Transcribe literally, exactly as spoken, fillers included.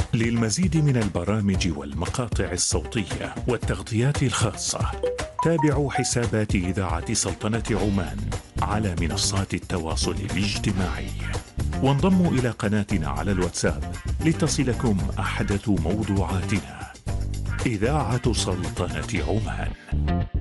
للمزيد من البرامج والمقاطع الصوتية والتغطيات الخاصة، تابعوا حسابات إذاعة سلطنة عمان على منصات التواصل الاجتماعي، وانضموا إلى قناتنا على الواتساب لتصلكم أحدث موضوعاتنا. إذاعة سلطنة عمان.